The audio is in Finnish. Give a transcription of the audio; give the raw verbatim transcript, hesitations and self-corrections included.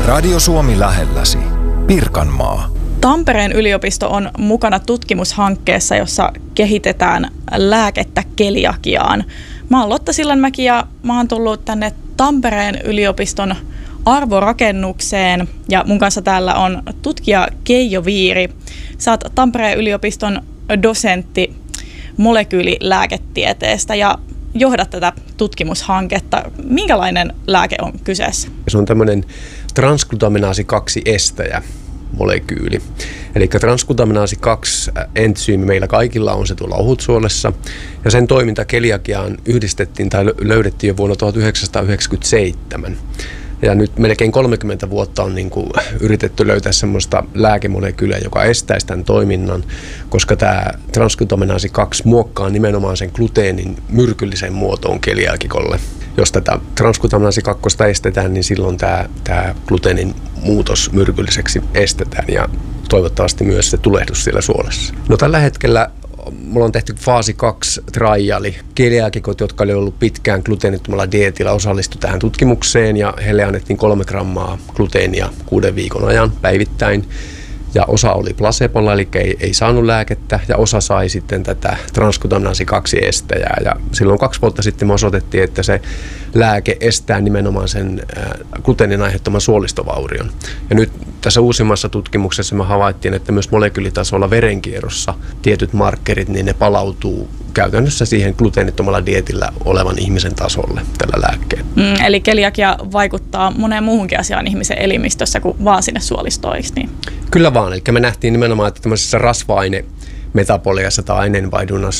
Radio Suomi lähelläsi. Pirkanmaa. Tampereen yliopisto on mukana tutkimushankkeessa, jossa kehitetään lääkettä keliakiaan. Mä oon Lotta Sillanmäki ja mä oon tullut tänne Tampereen yliopiston arvorakennukseen ja mun kanssa täällä on tutkija Keijo Viiri. Sä oot Tampereen yliopiston dosentti molekyylilääketieteestä ja johdat tätä tutkimushanketta. Minkälainen lääke on kyseessä? Se on tämmöinen transglutaminaasi kaksi estäjä molekyyli. Eli transglutaminaasi kaksi entsyymi meillä kaikilla on se tuolla ohutsuolessa ja sen toiminta keliakiaan yhdistettiin tai löydettiin jo vuonna tuhatyhdeksänsataayhdeksänkymmentäseitsemän. Ja nyt melkein kolmekymmentä vuotta on niin kuin yritetty löytää semmoista lääkemolekyyliä, joka estäisi tämän toiminnan, koska tämä transglutaminaasi kaksi muokkaa nimenomaan sen gluteenin myrkylliseen muotoon keliaakikolle. Jos tätä transglutaminaasi kaksi estetään, niin silloin tämä, tämä gluteenin muutos myrkylliseksi estetään ja toivottavasti myös se tulehdus siellä suolessa. No tällä hetkellä mulla on tehty faasi kaksi triali. Keliaakikot, jotka oli ollut pitkään gluteenittomalla dieetillä, osallistu tähän tutkimukseen ja heille annettiin kolme grammaa gluteenia kuuden viikon ajan päivittäin. Ja osa oli placebolla, eli ei, ei saanut lääkettä, ja osa sai sitten tätä transglutaminaasi kaksi estäjää. Ja silloin kaksi vuotta sitten me osoitettiin, että se lääke estää nimenomaan sen gluteenin aiheuttaman suolistovaurion. Ja nyt tässä uusimmassa tutkimuksessa me havaittiin, että myös molekyylitasolla verenkierrossa tietyt markkerit, niin ne palautuu käytännössä siihen gluteenittomalla dietillä olevan ihmisen tasolle tällä lääkkeellä. Mm, eli keliakia vaikuttaa moneen muuhunkin asiaan ihmisen elimistössä kuin vaan sinne suolistoon, eikö niin? Kyllä vaan. Eli me nähtiin nimenomaan, että tämmöisessä rasva-ainemetaboliassa tai aineenvaihdunnassa